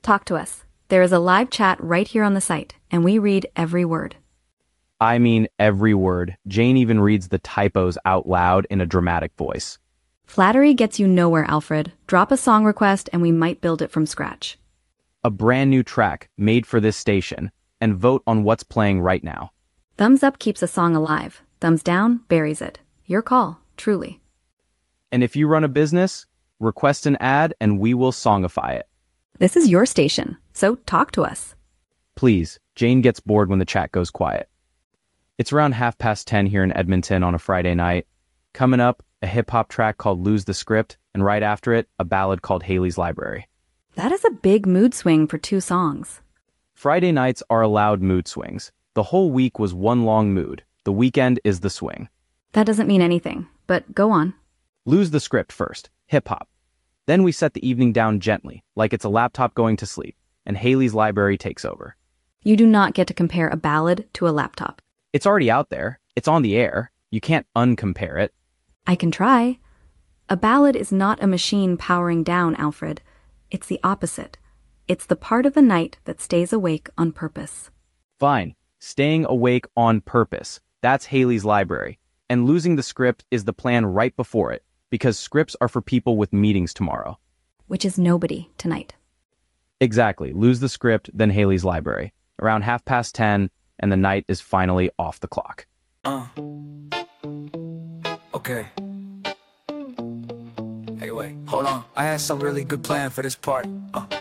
Talk to us. There is a live chat right here on the site, and we read every word. I mean every word. Jane even reads the typos out loud in a dramatic voice. Flattery gets you nowhere, Alfred. Drop a song request and we might build it from scratch. A brand new track made for this station, and vote on what's playing right now. Thumbs up keeps a song alive. Thumbs down buries it. Your call, truly. And if you run a business, request an ad and we will songify it. This is your station, so talk to us. Please, Jane gets bored when the chat goes quiet. It's around 10:30 here in Edmonton on a Friday night. Coming up, a hip-hop track called Lose the Script, and right after it, a ballad called Haley's Library. That is a big mood swing for 2 songs. Friday nights are allowed mood swings. The whole week was one long mood. The weekend is the swing. That doesn't mean anything, but go on. Lose the Script first, hip-hop. Then we set the evening down gently, like it's a laptop going to sleep, and Haley's Library takes over. You do not get to compare a ballad to a laptop. It's already out there. It's on the air. You can't uncompare it. I can try. A ballad is not a machine powering down, Alfred. It's the opposite. It's the part of the night that stays awake on purpose. Fine. Staying awake on purpose. That's Haley's Library. And losing the script is the plan right before it, because scripts are for people with meetings tomorrow. Which is nobody tonight. Exactly. Lose the script, then Haley's Library. Around 10:30, and the night is finally off the clock. Okay. Hey, wait, hold on. I had some really good plan for this part.